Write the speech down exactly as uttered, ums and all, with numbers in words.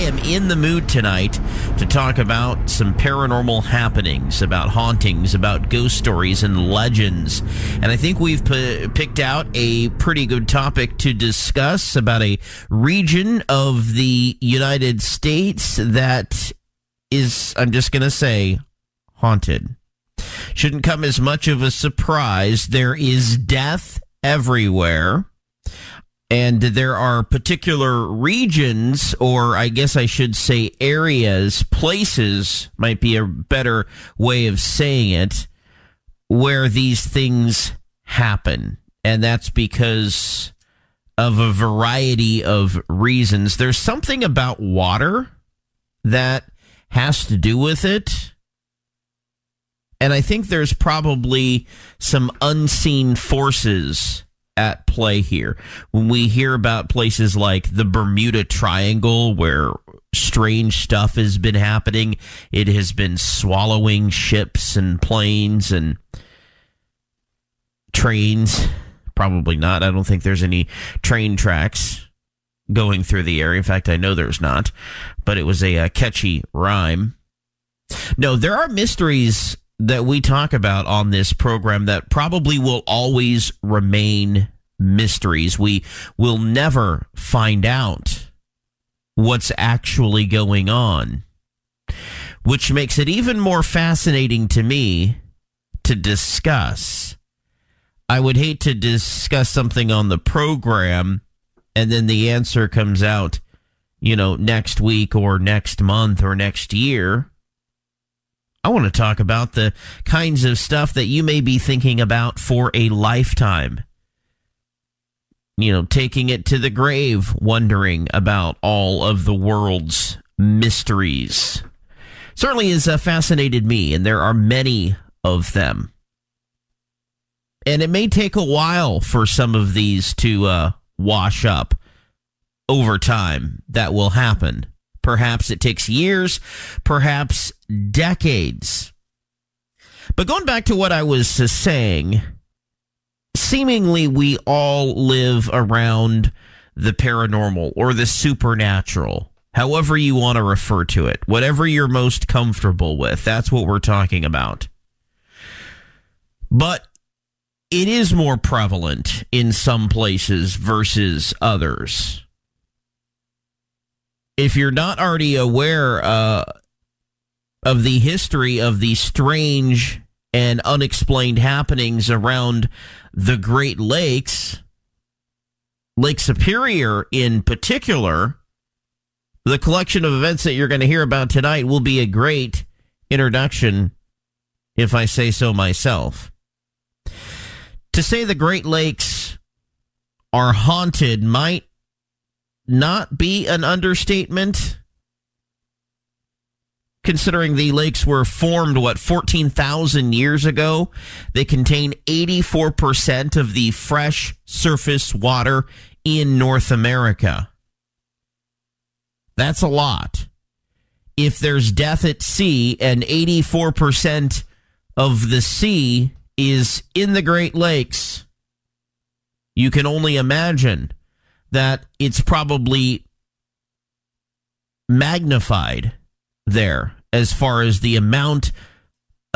am in the mood tonight to talk about some paranormal happenings, about hauntings, about ghost stories and legends. And I think we've p- picked out a pretty good topic to discuss about a region of the United States that is, I'm just going to say, haunted. Shouldn't come as much of a surprise. There is death everywhere. And there are particular regions, or I guess I should say areas, places might be a better way of saying it, where these things happen. And that's because of a variety of reasons. There's something about water that has to do with it. And I think there's probably some unseen forces at play here. When we hear about places like the Bermuda Triangle, where strange stuff has been happening, it has been swallowing ships and planes and trains. Probably not. I don't think there's any train tracks going through the area. In fact, I know there's not, but it was a, a catchy rhyme. No, there are mysteries that we talk about on this program that probably will always remain mysteries. We will never find out what's actually going on, which makes it even more fascinating to me to discuss. I would hate to discuss something on the program and then the answer comes out, you know, next week or next month or next year. I want to talk about the kinds of stuff that you may be thinking about for a lifetime. You know, taking it to the grave, wondering about all of the world's mysteries. Certainly has uh, fascinated me, and there are many of them. And it may take a while for some of these to uh, wash up over time. That will happen. Perhaps it takes years, perhaps decades. But going back to what I was saying, seemingly we all live around the paranormal or the supernatural, however you want to refer to it, whatever you're most comfortable with. That's what we're talking about. But it is more prevalent in some places versus others. If you're not already aware uh, of the history of the strange and unexplained happenings around the Great Lakes, Lake Superior in particular, the collection of events that you're going to hear about tonight will be a great introduction, if I say so myself. To say the Great Lakes are haunted might not be an understatement, considering the lakes were formed, what, fourteen thousand years ago. They contain eighty-four percent of the fresh surface water in North America. That's a lot. If there's death at sea and eighty-four percent of the sea is in the Great Lakes, you can only imagine that it's probably magnified there as far as the amount